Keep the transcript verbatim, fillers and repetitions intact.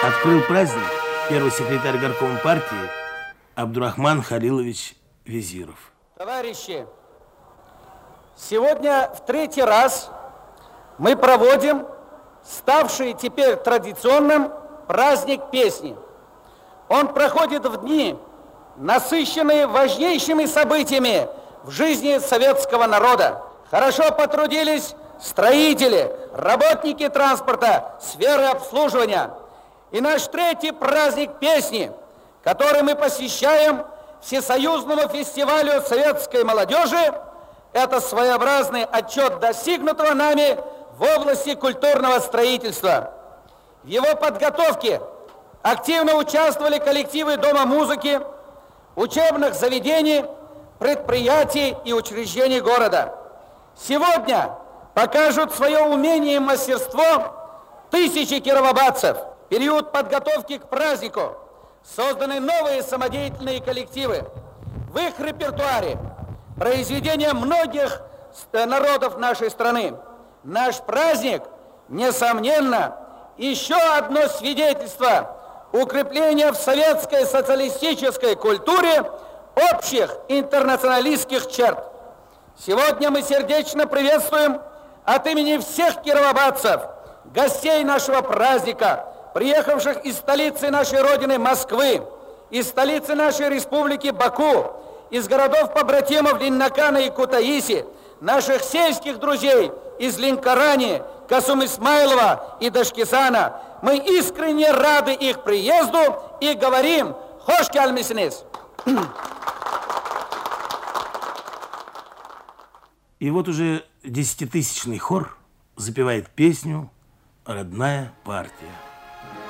Открыл праздник первый секретарь горкома партии Абдурахман Халилович Визиров. Товарищи, сегодня в третий раз мы проводим ставший теперь традиционным праздник песни. Он проходит в дни, насыщенные важнейшими событиями в жизни советского народа. Хорошо потрудились строители, работники транспорта, сферы обслуживания. И наш третий праздник песни, который мы посвящаем Всесоюзному фестивалю советской молодежи, это своеобразный отчет достигнутого нами в области культурного строительства. В его подготовке активно участвовали коллективы Дома музыки, учебных заведений, предприятий и учреждений города. Сегодня покажут свое умение и мастерство тысячи кировоградцев. В период подготовки к празднику созданы новые самодеятельные коллективы. В их репертуаре произведения многих народов нашей страны. Наш праздник, несомненно, еще одно свидетельство укрепления в советской социалистической культуре общих интернационалистских черт. Сегодня мы сердечно приветствуем от имени всех кировоградцев гостей нашего праздника, приехавших из столицы нашей Родины Москвы, из столицы нашей республики Баку, из городов-побратимов Ленинакана и Кутаиси, наших сельских друзей из Ленкорани, Касум-Исмаилова и Дашкисана. Мы искренне рады их приезду и говорим «Хош келмесiniz». И вот уже десятитысячный хор запевает песню «Родная партия».